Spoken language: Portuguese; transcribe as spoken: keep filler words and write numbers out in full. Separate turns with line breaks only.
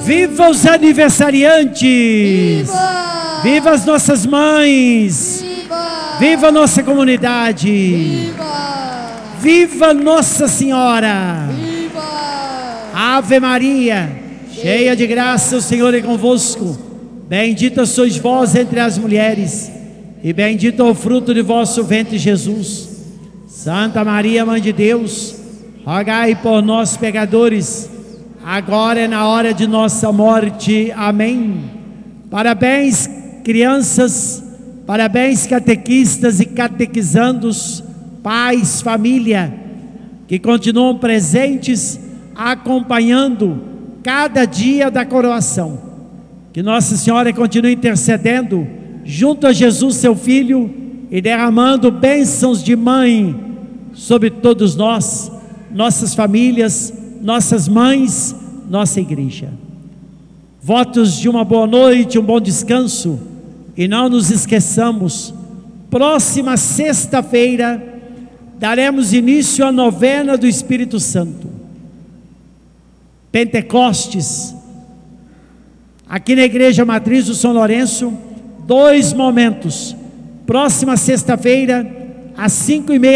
Viva os aniversariantes!
Viva!
Viva as nossas mães!
Viva!
Viva a nossa comunidade!
Viva!
Viva Nossa Senhora!
Viva!
Ave Maria, cheia de graça, o Senhor é convosco. Bendita sois vós entre as mulheres, e bendito é o fruto de vosso ventre, Jesus. Santa Maria, Mãe de Deus, rogai por nós, pecadores, agora é na hora de nossa morte. Amém. Parabéns, crianças, parabéns, catequistas e catequizandos, pais, família, que continuam presentes, acompanhando cada dia da coroação. Que Nossa Senhora continue intercedendo junto a Jesus, seu Filho, e derramando bênçãos de mãe sobre todos nós, nossas famílias, nossas mães, nossa igreja. Votos de uma boa noite, um bom descanso, e não nos esqueçamos, próxima sexta-feira daremos início à novena do Espírito Santo. Pentecostes, aqui na Igreja Matriz do São Lourenço, dois momentos. Próxima sexta-feira, às cinco e meia.